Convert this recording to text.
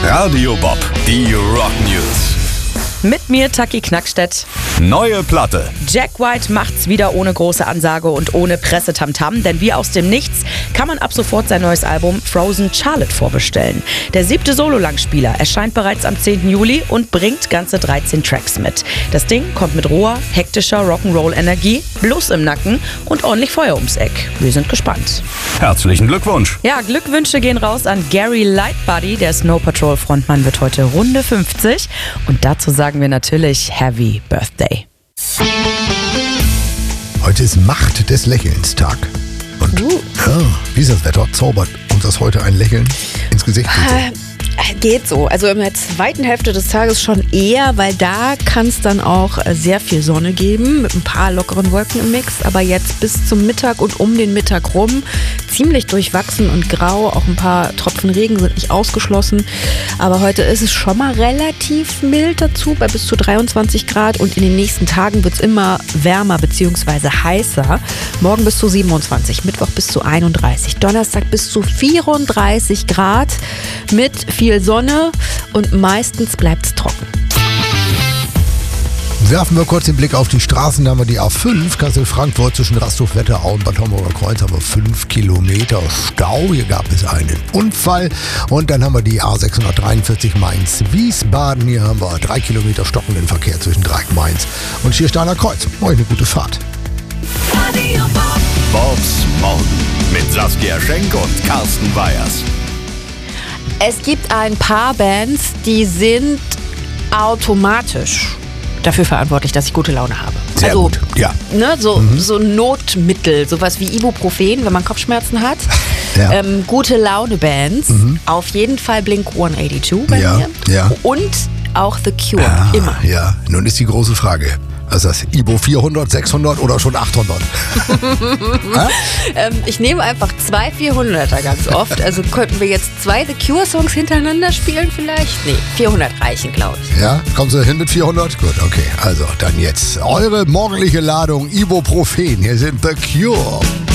Radio Bob, die Rock News. Mit mir Taki Knackstedt. Neue Platte. Jack White macht's wieder ohne große Ansage und ohne Pressetamtam, denn wie aus dem Nichts kann man ab sofort sein neues Album Frozen Charlotte vorbestellen. Der 7. Solo-Langspieler erscheint bereits am 10. Juli und bringt ganze 13 Tracks mit. Das Ding kommt mit roher, hektischer Rock'n'Roll-Energie, Blues im Nacken und ordentlich Feuer ums Eck. Wir sind gespannt. Herzlichen Glückwunsch. Ja, Glückwünsche gehen raus an Gary Lightbody, der Snow Patrol Frontmann wird heute Runde 50 und dazu sagen wir natürlich Happy Birthday. Heute ist Macht des Lächelns Tag. Und wie ist das Wetter? Zaubert uns das heute ein Lächeln ins Gesicht? Geht so. Also in der zweiten Hälfte des Tages schon eher, weil da kann es dann auch sehr viel Sonne geben, mit ein paar lockeren Wolken im Mix. Aber jetzt bis zum Mittag und um den Mittag rum ziemlich durchwachsen und grau. Auch ein paar Tropfen Regen sind nicht ausgeschlossen. Aber heute ist es schon mal relativ mild dazu, bei bis zu 23 Grad. Und in den nächsten Tagen wird es immer wärmer bzw. heißer. Morgen bis zu 27, Mittwoch bis zu 31, Donnerstag bis zu 34 Grad mit viel Sonne und meistens bleibt es trocken. Werfen wir kurz den Blick auf die Straßen. Da haben wir die A5, Kassel-Frankfurt zwischen Rasthof-Wetterau und Bad Homburger Kreuz haben wir 5 Kilometer Stau. Hier gab es einen Unfall. Und dann haben wir die A643 Mainz-Wiesbaden. Hier haben wir 3 Kilometer stockenden Verkehr zwischen Dreieck Mainz und Schiersteiner Kreuz. Euch eine gute Fahrt. Bobs Morgen mit Saskia Schenk und Carsten Weyers. Es gibt ein paar Bands, die sind automatisch dafür verantwortlich, dass ich gute Laune habe. Sehr gut, ja. Ne, so Notmittel, sowas wie Ibuprofen, wenn man Kopfschmerzen hat. Ja. Gute Laune-Bands, auf jeden Fall Blink-182 bei mir. Ja. Und auch The Cure, immer. Ja, nun ist die große Frage. Was ist das? Ibo 400, 600 oder schon 800? Ich nehme einfach 2 400er ganz oft. Also könnten wir jetzt 2 The Cure-Songs hintereinander spielen vielleicht? Nee, 400 reichen, glaube ich. Ja, kommst du hin mit 400? Gut, okay. Also dann jetzt eure morgendliche Ladung Ibuprofen. Hier sind The Cure.